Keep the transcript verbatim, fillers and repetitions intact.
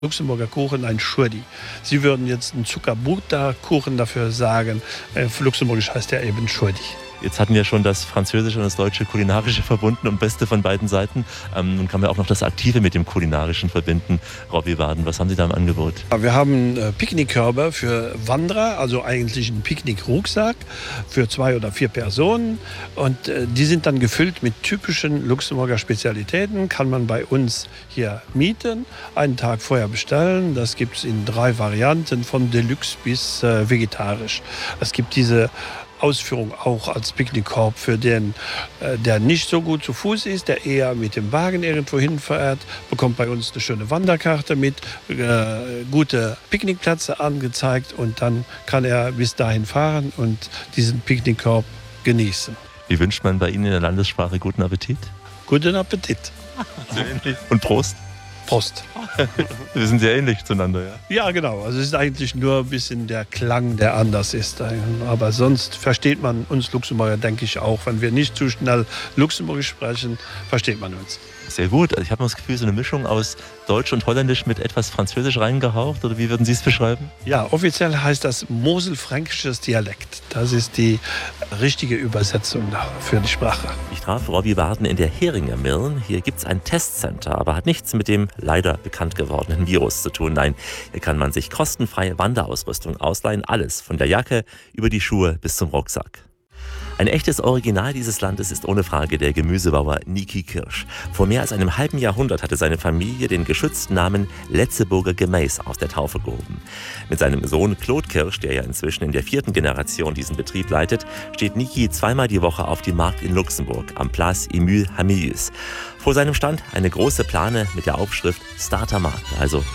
Luxemburger Kuchen ein Schurdi. Sie würden jetzt einen Zuckerbutter-Kuchen dafür sagen. Äh, für Luxemburgisch heißt der eben Schurdi. Jetzt hatten wir schon das Französische und das Deutsche Kulinarische verbunden und Beste von beiden Seiten. Ähm, nun kann man auch noch das Aktive mit dem Kulinarischen verbinden. Robby Waden, was haben Sie da im Angebot? Ja, wir haben äh, Picknickkörbe für Wanderer, also eigentlich einen Picknickrucksack für zwei oder vier Personen. Und äh, die sind dann gefüllt mit typischen Luxemburger Spezialitäten. Kann man bei uns hier mieten, einen Tag vorher bestellen. Das gibt es in drei Varianten, von Deluxe bis äh, vegetarisch. Es gibt diese Ausführung auch als Picknickkorb für den, äh, der nicht so gut zu Fuß ist, der eher mit dem Wagen irgendwo hinfährt, bekommt bei uns eine schöne Wanderkarte mit, äh, gute Picknickplätze angezeigt und dann kann er bis dahin fahren und diesen Picknickkorb genießen. Wie wünscht man bei Ihnen in der Landessprache guten Appetit? Guten Appetit. Und Prost. Prost. Wir sind sehr ähnlich zueinander, ja? Ja, genau. Also es ist eigentlich nur ein bisschen der Klang, der anders ist. Aber sonst versteht man uns Luxemburger, denke ich auch. Wenn wir nicht zu schnell Luxemburgisch sprechen, versteht man uns. Sehr gut. Ich habe das Gefühl, so eine Mischung aus Deutsch und Holländisch mit etwas Französisch reingehaucht. Oder wie würden Sie es beschreiben? Ja, offiziell heißt das Moselfränkisches Dialekt. Das ist die richtige Übersetzung für die Sprache. Ich traf Robby Waden in der Heringer Millen. Hier gibt es ein Testcenter, aber hat nichts mit dem leider bekannt gewordenen Virus zu tun. Nein, hier kann man sich kostenfreie Wanderausrüstung ausleihen. Alles, von der Jacke über die Schuhe bis zum Rucksack. Ein echtes Original dieses Landes ist ohne Frage der Gemüsebauer Niki Kirsch. Vor mehr als einem halben Jahrhundert hatte seine Familie den geschützten Namen Letzeburger Gemäß aus der Taufe gehoben. Mit seinem Sohn Claude Kirsch, der ja inzwischen in der vierten Generation diesen Betrieb leitet, steht Niki zweimal die Woche auf dem Markt in Luxemburg am Place Emile Hamilius. Vor seinem Stand eine große Plane mit der Aufschrift Starter Markt, also